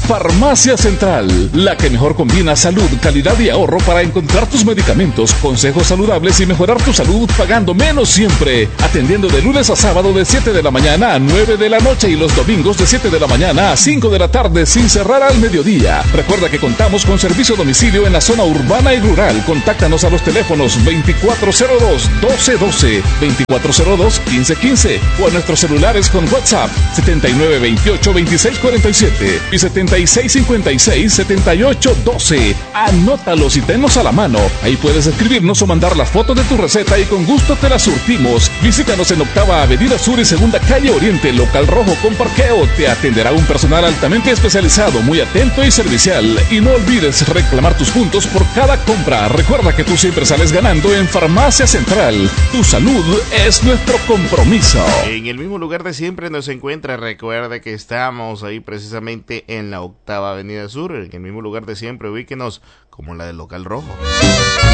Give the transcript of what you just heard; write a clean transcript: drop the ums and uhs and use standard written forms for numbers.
Farmacia Central, la que mejor combina salud, calidad y ahorro para encontrar tus medicamentos, consejos saludables y mejorar tu salud pagando menos siempre. Atendiendo de lunes a sábado de 7 de la mañana a 9 de la noche y los domingos de 7 de la mañana a 5 de la tarde sin cerrar al mediodía. Recuerda que contamos con servicio a domicilio en la zona urbana y rural. Contáctanos a los teléfonos 2402-1212, 2402-1515 o a nuestros celulares con WhatsApp 7928-2647 y 7656-7812. Anótalos y tenlos a la mano. Ahí puedes escribirnos o mandar la foto de tu receta y con gusto te la surtimos. Visítanos en Octava Avenida Sur y Segunda Calle Oriente, local rojo con parqueo. Te atenderá un personal altamente especializado, muy atento y servicial. Y no olvides reclamar tus puntos por cada compra. Recuerda que tú siempre sales ganando en Farmacia Central. Tu salud es nuestro compromiso. En el mismo lugar de siempre nos encuentra. Recuerda que estamos ahí precisamente en la Octava Avenida Sur. En el mismo lugar de siempre, ubíquenos como la del local rojo.